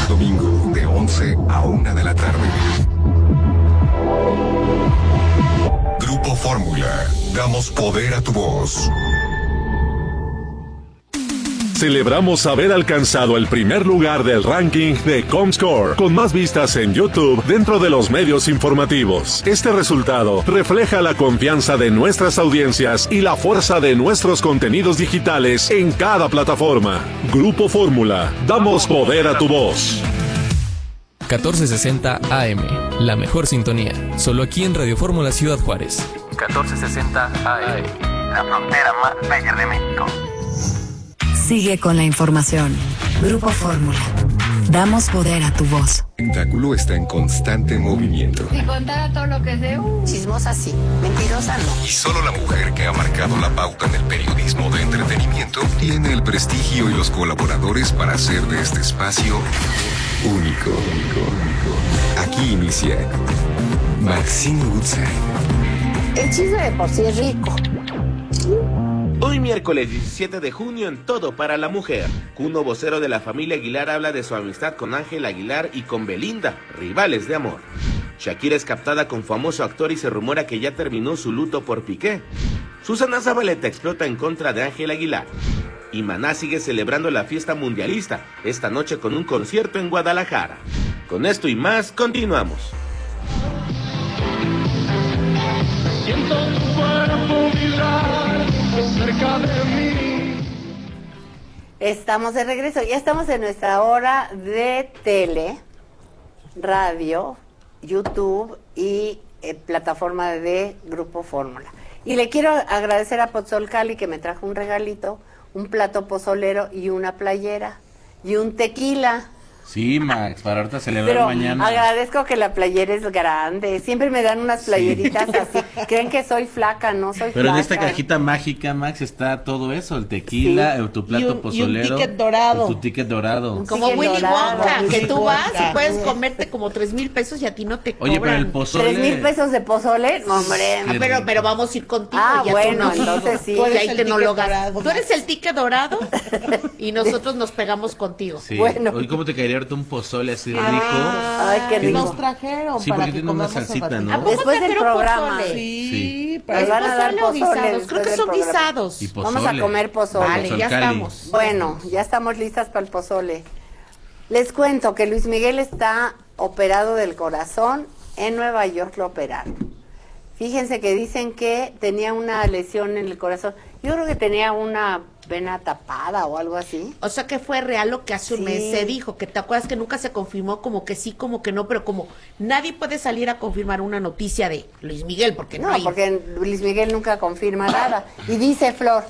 domingo, de 11 a 1 de la tarde. Grupo Fórmula. Damos poder a tu voz. Celebramos haber alcanzado el primer lugar del ranking de Comscore, con más vistas en YouTube dentro de los medios informativos. Este resultado refleja la confianza de nuestras audiencias y la fuerza de nuestros contenidos digitales en cada plataforma. Grupo Fórmula, damos poder a tu voz. 1460 AM, la mejor sintonía, solo aquí en Radio Fórmula Ciudad Juárez. 1460 AM, la frontera más bella de México. Sigue con la información. Grupo Fórmula. Damos poder a tu voz. El espectáculo está en constante movimiento. Si contara todo lo que sé, Chismosa sí, mentirosa no. Y solo la mujer que ha marcado la pauta en el periodismo de entretenimiento tiene el prestigio y los colaboradores para hacer de este espacio único. Aquí inicia Maxine Woodside. El chisme de por sí es rico. Hoy miércoles 17 de junio en Todo para la Mujer, Cuno, vocero de la familia Aguilar, habla de su amistad con Ángel Aguilar y con Belinda, rivales de amor. Shakira es captada con famoso actor y se rumora que ya terminó su luto por Piqué. Susana Zabaleta explota en contra de Ángel Aguilar. Y Maná sigue celebrando la fiesta mundialista, esta noche con un concierto en Guadalajara. Con esto y más, continuamos. Siento tu cuerpo vibrar cerca de mí. Estamos de regreso, ya estamos en nuestra hora de tele, radio, YouTube y plataforma de Grupo Fórmula. Y le quiero agradecer a Pozol Cali que me trajo un regalito, un plato pozolero y una playera y un tequila. Sí, Max, para ahorita celebrar Pero mañana. agradezco que la playera es grande. Siempre me dan unas playeritas así. Creen que soy flaca, no soy Pero flaca. en esta cajita mágica, Max, está todo eso, el tequila, Sí. tu plato pozolero. Y un ticket dorado. Tu ticket dorado. Como ticket Willy dorado. Wonka, que Willy tú vas Wonka. y puedes comerte como 3,000 pesos y a ti no te cobran. Oye, pero el pozole... 3,000 pesos de pozole, no, hombre. Ah, pero vamos a ir contigo. Ah, ya bueno, tú entonces sí. Tú eres Ahí el te no lo ticket gastas. dorado. Tú eres el ticket dorado y nosotros nos pegamos contigo. Sí. Bueno. Oye, ¿cómo te caería ahorita un pozole así rico? Ay, qué rico. Nos trajeron Sí, para porque que tiene una comamos salsita, al ratito. ¿no? ¿A poco Después del trajeron programa. pozole? Sí. Pero Nos van a dar pozole o pozole guisados. Creo después que del son programa. guisados. Y pozole. Vamos a comer pozole. Vale, ya Pozolcali. estamos. Bueno, ya estamos listas para el pozole. Les cuento que Luis Miguel está operado del corazón. En Nueva York lo operaron. Fíjense que dicen que tenía una lesión en el corazón. Yo creo que tenía una vena tapada o algo así. O sea que fue real lo que hace un Sí. mes se dijo, que te acuerdas que nunca se confirmó, como que sí, como que no, pero como nadie puede salir a confirmar una noticia de Luis Miguel, porque no, No, hay... porque Luis Miguel nunca confirma nada. Y dice Flor,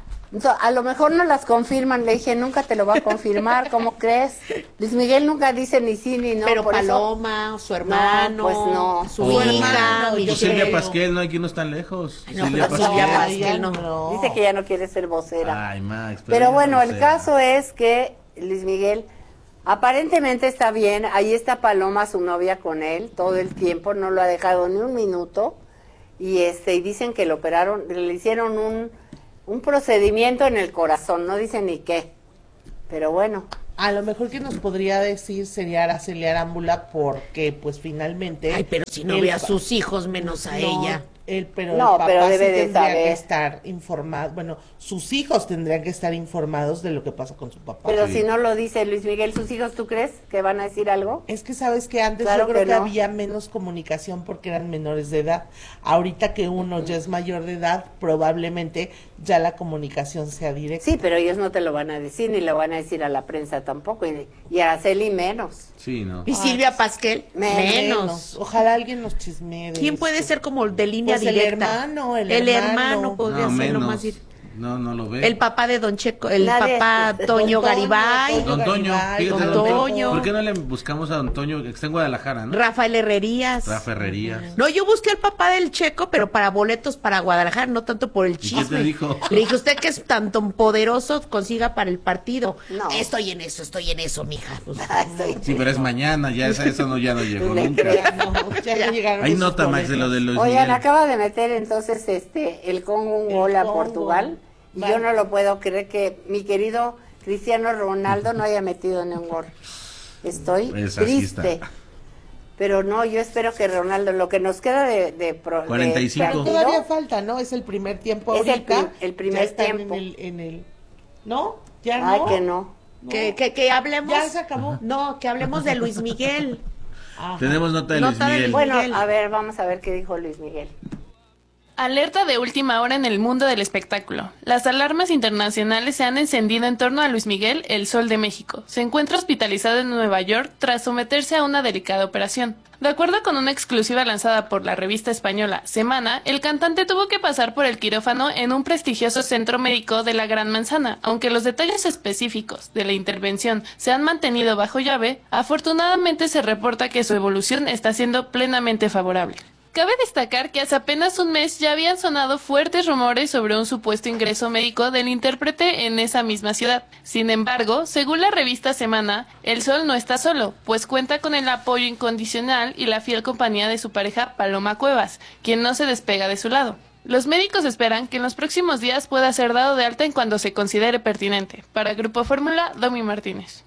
a lo mejor no las confirman. Le dije, nunca te lo va a confirmar, ¿cómo crees? Luis Miguel nunca dice ni sí ni no. pero por eso- Paloma, su hermano, pues no. su Oh. hija, Pues Michelle. Silvia Pasquel, no, aquí no están lejos. No, Silvia pero Silvia Pasquel. Pasquel no. Dice que ya no quiere ser vocera. Ay, Max. Pero ya bueno, no el sé. caso es que Luis Miguel aparentemente está bien. Ahí está Paloma, su novia, con él todo el tiempo. No lo ha dejado ni un minuto. Y y dicen que lo operaron, le hicieron un procedimiento en el corazón. No dicen ni qué. Pero bueno. A lo mejor que nos podría decir sería Araceli Arámbula, porque pues finalmente... Ay, pero si no él ve a pa- sus hijos menos a No, ella. Pero No, el papá pero sí debe de tendría saber. que estar informado. Bueno, sus hijos tendrían que estar informados de lo que pasa con su papá. Pero si no lo dice Luis Miguel, sus hijos, ¿tú crees que van a decir algo? Es que sabes que antes Claro yo creo que que no. había menos comunicación porque eran menores de edad. Ahorita que uno ya es mayor de edad, probablemente ya la comunicación sea directa. Sí, pero ellos no te lo van a decir, ni lo van a decir a la prensa tampoco. Y a Araceli menos. Sí, no. Y Silvia Pasquel, Menos. Ojalá alguien nos chismee de ¿Quién esto. puede ser como de línea Pues el directa? hermano, el hermano hermano. podría No, ser lo menos. más No, no lo ve. el papá de Don Checo, el Nadie- papá Toño Garibay, Don Toño. Garibay, Fíjate, Don don Toño. ¿Por qué no le buscamos a Don Toño, que está en Guadalajara, no? Rafael Herrerías. Rafa Herrerías. No, yo busqué al papá del Checo, pero para boletos para Guadalajara, no tanto por el qué chisme. te dijo? Le dije, usted que es tan poderoso, consiga para el partido. No. Estoy en eso, mija. Pues, Sí, pero es mañana, ya eso no, ya no llegó Le nunca. creo. No, ya no llegaron Hay esos nota, Max, de lo de Luis Oigan, Miguel. acaba de meter entonces el Congo un El gol a Congo. Portugal. Y Vale. yo no lo puedo creer que mi querido Cristiano Ronaldo no haya metido ni un gol. Estoy Pues así triste. está. Pero no, yo espero que Ronaldo, lo que nos queda de 45. Pero todavía falta, ¿no? Es el primer tiempo Es ahorita. el primer Ya están tiempo. en el... ¿No? ¿Ya Ay, no? que no. Que hablemos. Ya se acabó. No, que hablemos de Luis Miguel. Ajá. Tenemos nota de Luis Miguel. Bueno, a ver, vamos a ver qué dijo Luis Miguel. Alerta de última hora en el mundo del espectáculo. Las alarmas internacionales se han encendido en torno a Luis Miguel, el Sol de México. Se encuentra hospitalizado en Nueva York tras someterse a una delicada operación. De acuerdo con una exclusiva lanzada por la revista española Semana, el cantante tuvo que pasar por el quirófano en un prestigioso centro médico de la Gran Manzana. Aunque los detalles específicos de la intervención se han mantenido bajo llave, afortunadamente se reporta que su evolución está siendo plenamente favorable. Cabe destacar que hace apenas un mes ya habían sonado fuertes rumores sobre un supuesto ingreso médico del intérprete en esa misma ciudad. Sin embargo, según la revista Semana, el Sol no está solo, pues cuenta con el apoyo incondicional y la fiel compañía de su pareja Paloma Cuevas, quien no se despega de su lado. Los médicos esperan que en los próximos días pueda ser dado de alta en cuando se considere pertinente. Para Grupo Fórmula, Domi Martínez.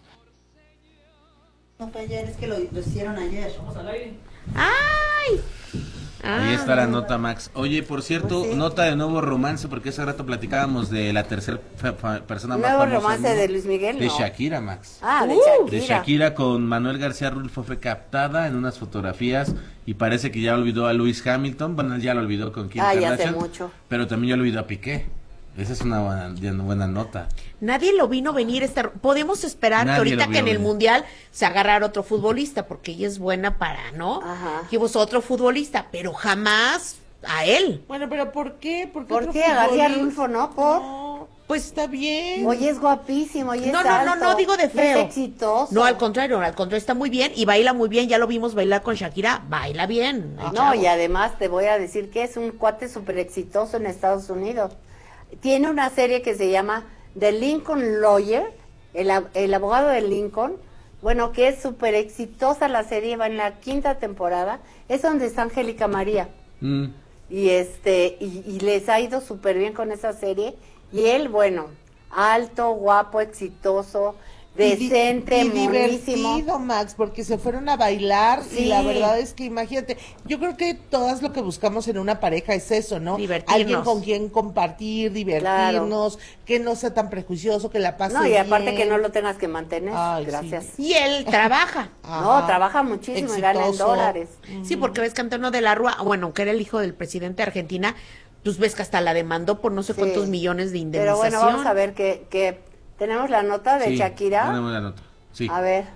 No fue ayer, es que lo hicieron ayer. Vamos al aire. ¡Ay! Ahí está la nota, Max. Oye, por cierto, Pues sí. nota de nuevo romance, porque hace rato platicábamos de la tercera persona más ¿Nuevo famosa romance del mundo. de Luis Miguel? De No. Shakira, Max. Ah, de Shakira. De Shakira con Manuel García Rulfo fue captada en unas fotografías y parece que ya olvidó a Lewis Hamilton. Bueno, él ya lo olvidó con Kim Ah, ya Kardashian. hace mucho. Pero también ya lo olvidó a Piqué. Esa es una buena nota. Nadie lo vino venir. Podemos esperar Nadie que ahorita lo que en vio el venir. Mundial se agarrara otro futbolista, porque ella es buena para, ¿no? Ajá. Que vos otro futbolista, pero jamás a él. Bueno, pero ¿por qué? ¿Por ¿Por qué? A García Rulfo, ¿no? ¿Por? No, pues está bien. Oye, es guapísimo, oye, es No, alto, digo de feo. es exitoso. No, al contrario, está muy bien y baila muy bien. Ya lo vimos bailar con Shakira, baila bien. el No, chavo. y además te voy a decir que es un cuate súper exitoso en Estados Unidos. Tiene una serie que se llama The Lincoln Lawyer, el abogado de Lincoln, bueno, que es súper exitosa la serie, va en la 5ª temporada, es donde está Angélica María. Y y les ha ido súper bien con esa serie, y él, bueno, alto, guapo, exitoso, decente, y monísimo. divertido, Max, porque se fueron a bailar y Sí. la verdad es que imagínate, yo creo que todas lo que buscamos en una pareja es eso, ¿no? Divertirnos. Alguien con quien compartir, divertirnos, que no sea tan prejuicioso, que la pase No, y aparte bien. que no lo tengas que mantener. Ay, Gracias. Y él trabaja. No, trabaja muchísimo y gana en Exitoso. dólares. Sí, porque ves que Antonio de la Rúa, bueno, que era el hijo del presidente de Argentina, pues ves que hasta la demandó por no sé Sí. cuántos millones de Pero indemnización. bueno, vamos a ver que tenemos la nota de Sí, Shakira. tenemos la nota. Sí. A ver.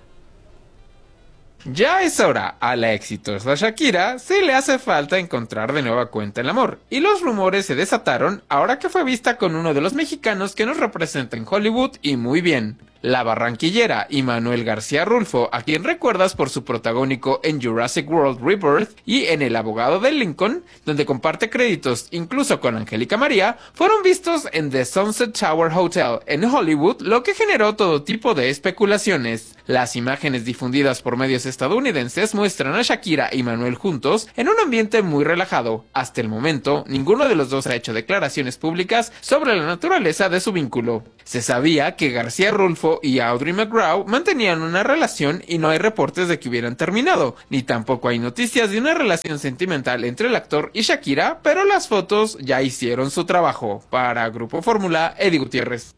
Ya es hora, a la exitosa Shakira se le hace falta encontrar de nueva cuenta el amor, y los rumores se desataron ahora que fue vista con uno de los mexicanos que nos representa en Hollywood y muy bien, la barranquillera Manuel García Rulfo, a quien recuerdas por su protagónico en Jurassic World Rebirth y en El abogado de Lincoln, donde comparte créditos incluso con Angélica María, fueron vistos en The Sunset Tower Hotel en Hollywood, lo que generó todo tipo de especulaciones. Las imágenes difundidas por medios estadounidenses muestran a Shakira y Manuel juntos en un ambiente muy relajado. Hasta el momento, ninguno de los dos ha hecho declaraciones públicas sobre la naturaleza de su vínculo. Se sabía que García Rulfo y Audrey McGraw mantenían una relación y no hay reportes de que hubieran terminado, ni tampoco hay noticias de una relación sentimental entre el actor y Shakira, pero las fotos ya hicieron su trabajo. Para Grupo Fórmula, Eddie Gutiérrez.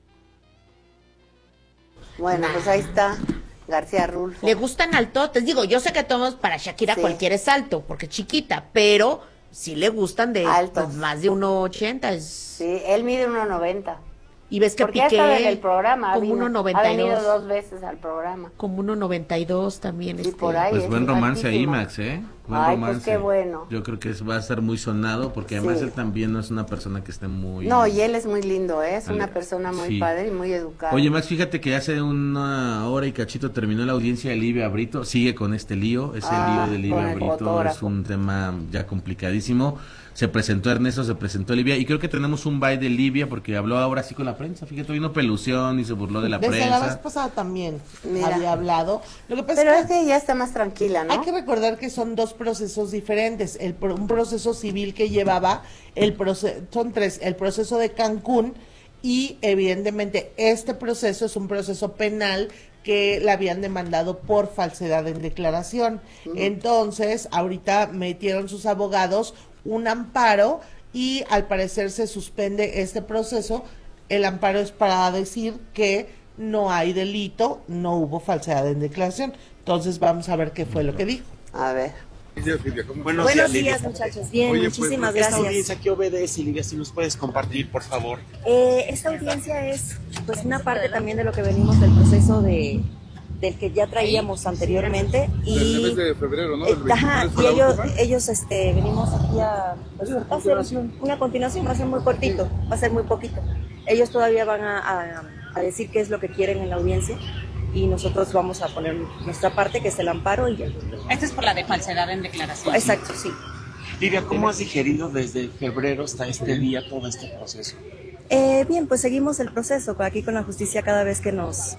Bueno, pues ahí está García Rulfo. Le gustan altotes. Digo, yo sé que todos para Shakira Sí. cualquiera es alto, porque es chiquita, pero sí le gustan de Altos. pues, más de 1.80. Sí, él mide 1.90. Y ves que Porque ha estado en el Piqué programa. como Ha venido 1.92. 2 veces al programa. Como 1.92 también. Sí, por ahí. Pues es buen romance ahí, simpaticísimo. Max, Buen Ay, romance. pues qué bueno. Yo creo que va a estar muy sonado porque además Sí. él también no es una persona que esté muy... No, y él es muy lindo, ¿eh? Es una Ale- persona muy sí. padre y muy educada. Oye, Max, fíjate que hace una hora y cachito terminó la audiencia de Livia Brito. Sigue con este lío. Ese lío de con Livia el Brito fotógrafo. es un tema ya complicadísimo. Se presentó Ernesto, se presentó Livia. Y creo que tenemos un bye de Livia porque habló ahora sí con la prensa. Fíjate, vino pelución y se burló de la Desde la vez prensa. pasada también Mira. había hablado. Lo que pasa Pero es es que ya está más tranquila, ¿no? hay que recordar que son dos procesos diferentes. Un proceso civil que llevaba, son 3, el proceso de Cancún y evidentemente este proceso es un proceso penal que la habían demandado por falsedad en declaración. Entonces, ahorita metieron sus abogados un amparo y al parecer se suspende este proceso. El amparo es para decir que no hay delito, no hubo falsedad en declaración. Entonces vamos a ver qué fue lo que dijo. A ver. Buenos días, muchachos. Bien, Oye, muchísimas pues, gracias. ¿Esta audiencia qué obedece, Livia? Si nos puedes compartir, por favor. Esta audiencia es pues una parte también de lo que venimos del proceso del que ya traíamos anteriormente y el mes de febrero, ¿no? Ajá, y ellos venimos aquí a hacer una continuación, va a ser muy cortito, va a ser muy poquito. Ellos todavía van a decir qué es lo que quieren en la audiencia y nosotros vamos a poner nuestra parte, que es el amparo y ya. Esta es por la de falsedad en declaración. Exacto, sí. Livia, ¿cómo has digerido desde febrero hasta este día todo este proceso? Bien, pues seguimos el proceso aquí con la justicia. Cada vez que nos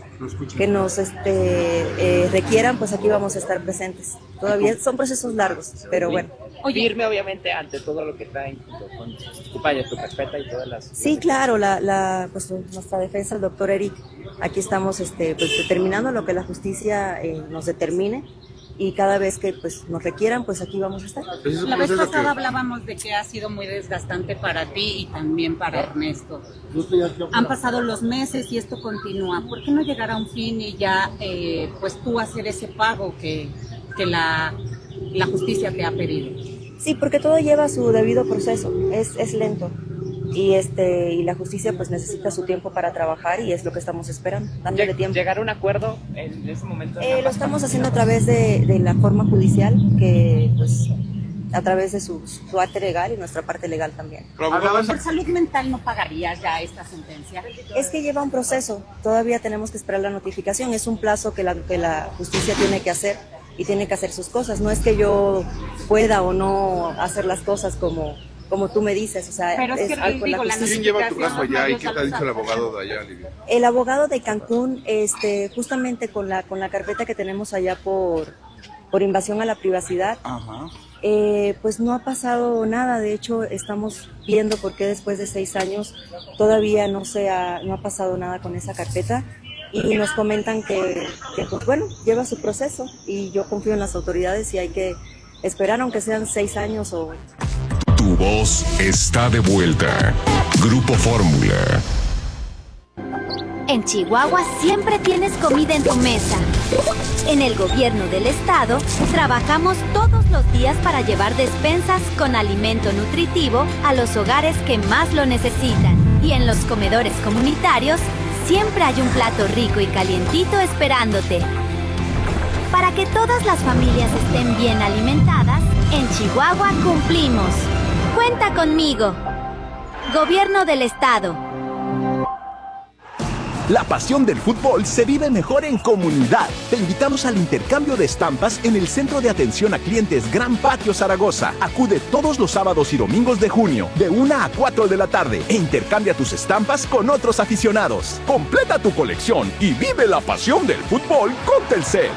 requieran, pues aquí vamos a estar presentes. Todavía son procesos largos, pero bueno. Firme, obviamente, ante todo lo que traen con tu paya, tu carpeta y todas las... Sí, claro, pues nuestra defensa, el doctor Eric, aquí estamos pues determinando lo que la justicia nos determine. Y cada vez que pues nos requieran, pues aquí vamos a estar. La vez pasada hablábamos de que ha sido muy desgastante para ti y también para Ernesto. Han pasado los meses y esto continúa. ¿Por qué no llegar a un fin y ya pues tú hacer ese pago que la justicia te ha pedido? Sí, porque todo lleva su debido proceso, es lento. Y la justicia pues necesita su tiempo para trabajar y es lo que estamos esperando, dándole tiempo. ¿Llegar a un acuerdo en ese momento? Lo estamos haciendo a través de la forma judicial, que pues a través de su parte legal y nuestra parte legal también. ¿Por salud mental no pagarías ya esta sentencia? Es que lleva un proceso, todavía tenemos que esperar la notificación, es un plazo que la justicia tiene que hacer y tiene que hacer sus cosas, no es que yo pueda o no hacer las cosas como tú me dices, o sea, pero es que ¿Quién lleva tu caso allá y qué te ha dicho el abogado de allá, Livia? El abogado de Cancún, justamente con la carpeta que tenemos allá por invasión a la privacidad, pues no ha pasado nada. De hecho, estamos viendo por qué después de 6 años todavía no ha pasado nada con esa carpeta. Y nos comentan que pues bueno, lleva su proceso y yo confío en las autoridades y hay que esperar, aunque sean 6 años o... Tu voz está de vuelta. Grupo Fórmula. En Chihuahua siempre tienes comida en tu mesa. En el gobierno del estado trabajamos todos los días para llevar despensas con alimento nutritivo a los hogares que más lo necesitan. Y en los comedores comunitarios siempre hay un plato rico y calientito esperándote. Para que todas las familias estén bien alimentadas, en Chihuahua cumplimos. Cuenta conmigo. Gobierno del Estado. La pasión del fútbol se vive mejor en comunidad. Te invitamos al intercambio de estampas en el Centro de Atención a Clientes Gran Patio Zaragoza. Acude todos los sábados y domingos de junio, de 1 a 4 de la tarde, e intercambia tus estampas con otros aficionados. Completa tu colección y vive la pasión del fútbol con Telcel.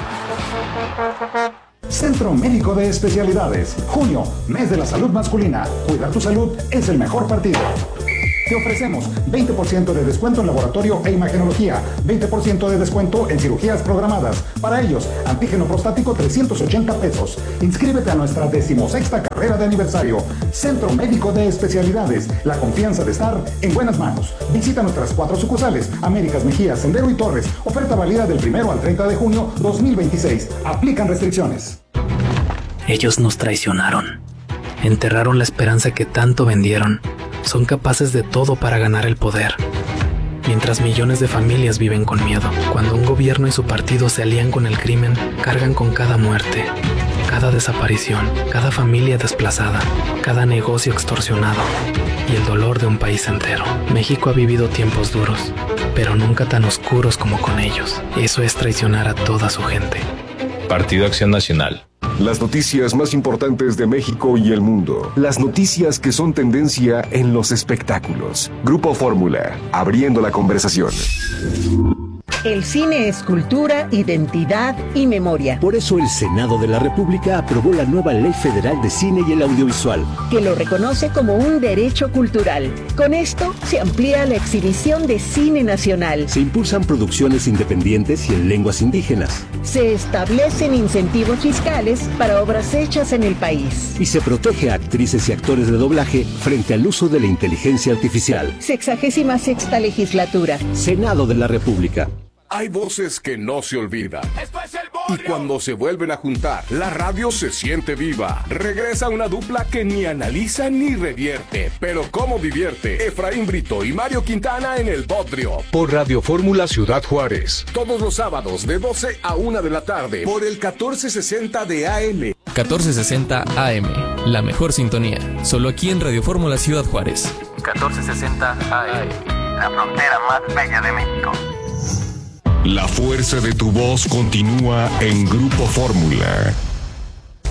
Centro Médico de Especialidades. Junio, mes de la salud masculina. Cuidar tu salud es el mejor partido. Te ofrecemos 20% de descuento en laboratorio e imagenología, 20% de descuento en cirugías programadas. Para ellos, antígeno prostático 380 pesos. Inscríbete a nuestra 16ª carrera de aniversario. Centro Médico de Especialidades. La confianza de estar en buenas manos. Visita nuestras 4 sucursales: Américas, Mejía, Sendero y Torres. Oferta válida del 1 al 30 de junio 2026. Aplican restricciones. Ellos nos traicionaron. Enterraron la esperanza que tanto vendieron. Son capaces de todo para ganar el poder. Mientras millones de familias viven con miedo. Cuando un gobierno y su partido se alían con el crimen, cargan con cada muerte, cada desaparición, cada familia desplazada, cada negocio extorsionado y el dolor de un país entero. México ha vivido tiempos duros, pero nunca tan oscuros como con ellos. Eso es traicionar a toda su gente. Partido Acción Nacional. Las noticias más importantes de México y el mundo. Las noticias que son tendencia en los espectáculos. Grupo Fórmula, abriendo la conversación. El cine es cultura, identidad y memoria. Por eso el Senado de la República aprobó la nueva Ley Federal de Cine y el Audiovisual, que lo reconoce como un derecho cultural. Con esto se amplía la exhibición de cine nacional. Se impulsan producciones independientes y en lenguas indígenas. Se establecen incentivos fiscales para obras hechas en el país. Y se protege a actrices y actores de doblaje frente al uso de la inteligencia artificial. 66ª legislatura. Senado de la República. Hay voces que no se olvidan. Y cuando se vuelven a juntar, la radio se siente viva. Regresa una dupla que ni analiza ni revierte, pero cómo divierte. Efraín Brito y Mario Quintana en El Bodrio. Por Radio Fórmula Ciudad Juárez. Todos los sábados de 12 a 1 de la tarde. Por el 1460 de AM. 1460 AM. La mejor sintonía. Solo aquí en Radio Fórmula Ciudad Juárez. 1460 AM. La frontera más bella de México. La fuerza de tu voz continúa en Grupo Fórmula.